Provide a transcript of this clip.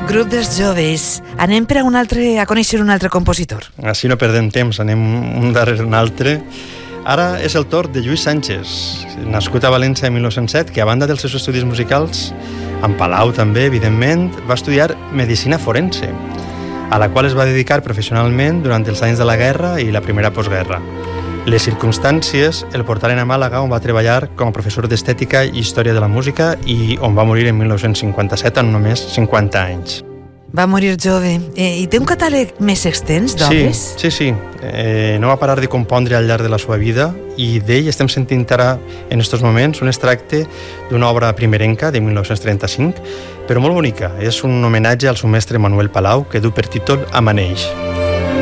Grup dels joves. Anem a conèixer un altre compositor. Així no perdem temps, anem un darrere un altre. Ara és el torn de Lluís Sánchez, nascut a València en 1907, que a banda dels seus estudis musicals, en Palau també, evidentment, va estudiar medicina forense, a la qual es va dedicar professionalment durant els anys de la guerra i la primera postguerra. Les circumstàncies el portaren a Màlaga, on va treballar com a professor d'estètica i història de la música i on va morir en 1957 amb només 50 anys. Va morir jove. I té un catàleg més extens d'obres? Sí. No va parar de compondre al llarg de la seva vida i d'ell estem sentint ara, en estos moments, un extracte d'una obra primerenca de 1935, però molt bonica. És un homenatge al seu mestre Manuel Palau, que du per títol Amaneix.